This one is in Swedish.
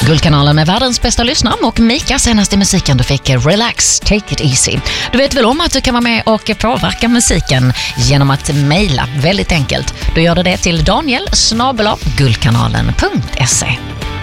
Guldkanalen med världens bästa lyssnare och Mika senaste musiken du fick Relax, Take It Easy. Du vet väl om att du kan vara med och påverka musiken genom att mejla, väldigt enkelt. Då gör du det till Daniel@guldkanalen.se.